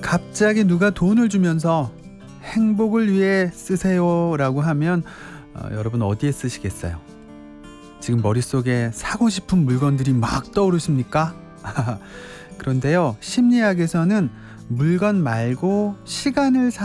갑자기 누가 돈을 주면서 행복을 위해 쓰세요라고 하면 여러분 어디에 쓰시겠어요? 지금 머릿속에 사고 싶은 물건들이 막 떠오르십니까? 그런데요, 심리학에서는 물건 말고 시간을